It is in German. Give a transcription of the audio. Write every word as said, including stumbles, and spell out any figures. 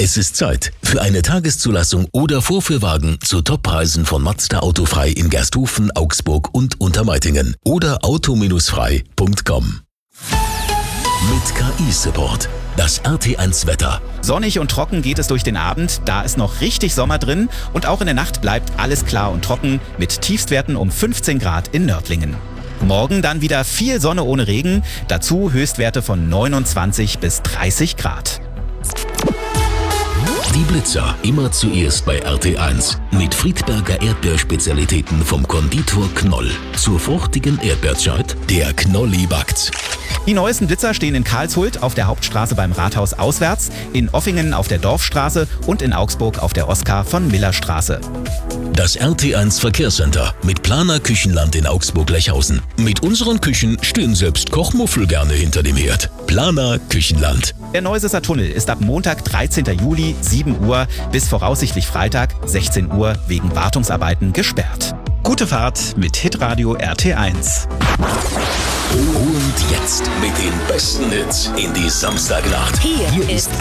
Es ist Zeit für eine Tageszulassung oder Vorführwagen zu Toppreisen von Mazda Autofrei in Gersthofen, Augsburg und Untermeitingen oder auto frei punkt com. Mit K I-Support. Das R T eins Wetter. Sonnig und trocken geht es durch den Abend, da ist noch richtig Sommer drin und auch in der Nacht bleibt alles klar und trocken mit Tiefstwerten um fünfzehn Grad in Nördlingen. Morgen dann wieder viel Sonne ohne Regen, dazu Höchstwerte von neunundzwanzig bis dreißig Grad. Die Blitzer immer zuerst bei R T eins. Mit Friedberger Erdbeerspezialitäten vom Konditor Knoll. Zur fruchtigen Erdbeerzeit, der Knolli backt's. Die neuesten Blitzer stehen in Karlshult auf der Hauptstraße beim Rathaus auswärts, in Offingen auf der Dorfstraße und in Augsburg auf der Oskar von Miller Straße. Das R T eins Verkehrscenter mit Planer Küchenland in Augsburg-Lechhausen. Mit unseren Küchen stehen selbst Kochmuffel gerne hinter dem Herd. Planer Küchenland. Der Neusesser Tunnel ist ab Montag, dreizehnten Juli, sieben Uhr bis voraussichtlich Freitag, sechzehn Uhr wegen Wartungsarbeiten gesperrt. Gute Fahrt mit Hitradio R T eins. Und jetzt mit den besten Hits in die Samstagnacht. Hier, Hier ist